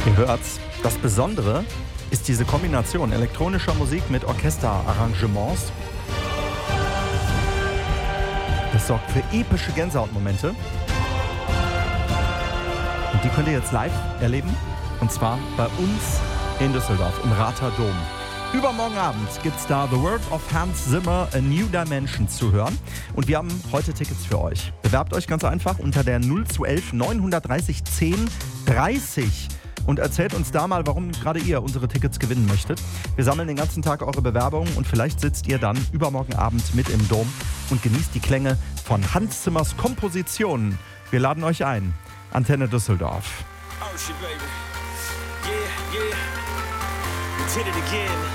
Ihr hört's. Das Besondere ist diese Kombination elektronischer Musik mit Orchesterarrangements. Das sorgt für epische Gänsehautmomente. Und die könnt ihr jetzt live erleben. Und zwar bei uns in Düsseldorf im Rather Dom. Übermorgen Abend gibt's da The World of Hans Zimmer, A New Dimension zu hören. Und wir haben heute Tickets für euch. Bewerbt euch ganz einfach unter der 0211 930 10 30 und erzählt uns da mal, warum gerade ihr unsere Tickets gewinnen möchtet. Wir sammeln den ganzen Tag eure Bewerbungen und vielleicht sitzt ihr dann übermorgen Abend mit im Dom und genießt die Klänge von Hans Zimmers Kompositionen. Wir laden euch ein. Antenne Düsseldorf. Oh shit, baby. Yeah, yeah. We did it again.